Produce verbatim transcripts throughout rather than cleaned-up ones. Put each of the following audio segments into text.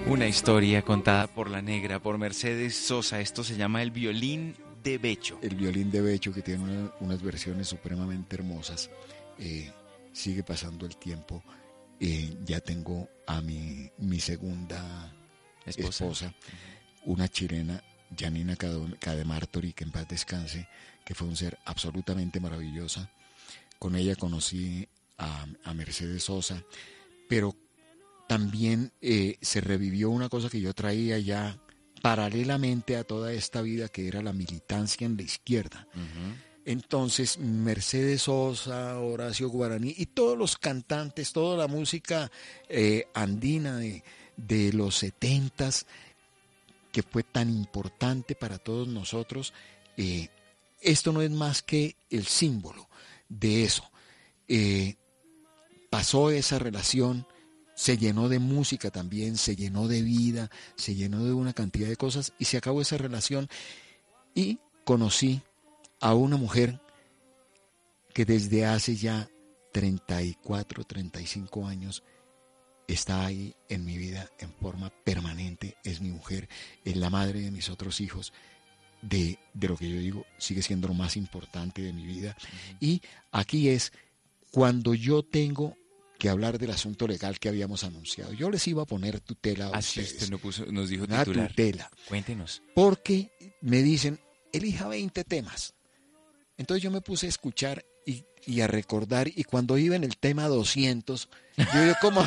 Una historia contada por la negra, por Mercedes Sosa. Esto se llama El violín de Becho. El violín de Becho, que tiene una, unas versiones supremamente hermosas. Eh, sigue pasando el tiempo. Eh, ya tengo a mi, mi segunda esposa, esposa una chilena, Janina Cademartori, que en paz descanse, que fue un ser absolutamente maravillosa. Con ella conocí a, a Mercedes Sosa, pero también eh, se revivió una cosa que yo traía ya paralelamente a toda esta vida, que era la militancia en la izquierda. Uh-huh. Entonces, Mercedes Sosa, Horacio Guaraní y todos los cantantes, toda la música eh, andina de, de los setentas, que fue tan importante para todos nosotros, eh, esto no es más que el símbolo de eso. Eh, pasó esa relación, se llenó de música también, se llenó de vida, se llenó de una cantidad de cosas y se acabó esa relación y conocí a una mujer que desde hace ya treinta y cuatro, treinta y cinco años está ahí en mi vida en forma permanente. Es mi mujer, es la madre de mis otros hijos, de, de lo que yo digo sigue siendo lo más importante de mi vida. Uh-huh. Y aquí es cuando yo tengo que hablar del asunto legal que habíamos anunciado. Yo les iba a poner tutela a Así ustedes. usted nos, puso, nos dijo una titular. tutela. Cuéntenos. Porque me dicen, elija veinte temas. Entonces yo me puse a escuchar y, y a recordar, y cuando iba en el tema doscientos, yo digo, ¿cómo,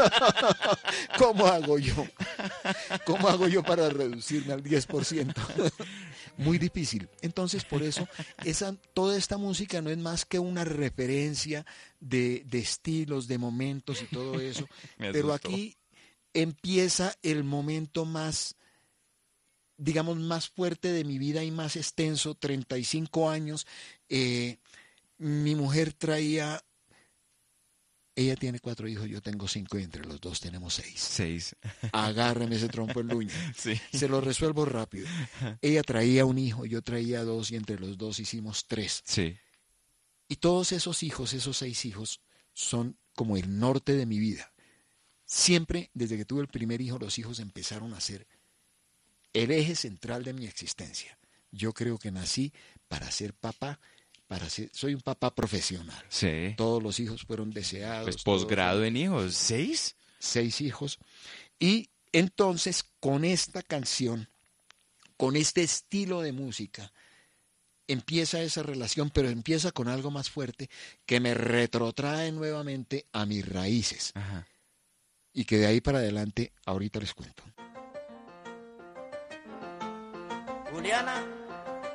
¿cómo hago yo? ¿Cómo hago yo para reducirme al diez por ciento? Muy difícil. Entonces, por eso, esa, toda esta música no es más que una referencia de, de estilos, de momentos y todo eso. Pero aquí empieza el momento más, digamos, más fuerte de mi vida y más extenso, treinta y cinco años. Eh, mi mujer traía, ella tiene cuatro hijos, yo tengo cinco y entre los dos tenemos seis. Seis. Agárrame ese trompo en luña. Sí. Se lo resuelvo rápido. Ella traía un hijo, yo traía dos y entre los dos hicimos tres. Sí. Y todos esos hijos, esos seis hijos, son como el norte de mi vida. Siempre, desde que tuve el primer hijo, los hijos empezaron a ser el eje central de mi existencia. Yo creo que nací para ser papá, para ser, soy un papá profesional. Sí. Todos los hijos fueron deseados. Pues posgrado todos, en hijos, ¿seis? Seis hijos. Y entonces, con esta canción, con este estilo de música, empieza esa relación, pero empieza con algo más fuerte que me retrotrae nuevamente a mis raíces. Ajá. Y que de ahí para adelante, ahorita les cuento. Juliana.